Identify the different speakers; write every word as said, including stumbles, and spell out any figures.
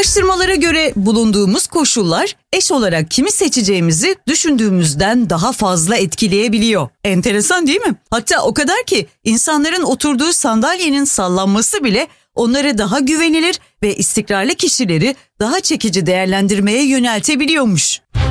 Speaker 1: Araştırmalara göre bulunduğumuz koşullar eş olarak kimi seçeceğimizi düşündüğümüzden daha fazla etkileyebiliyor. Enteresan değil mi? Hatta o kadar ki insanların oturduğu sandalyenin sallanması bile onları daha güvenilir ve istikrarlı kişileri daha çekici değerlendirmeye yöneltebiliyormuş.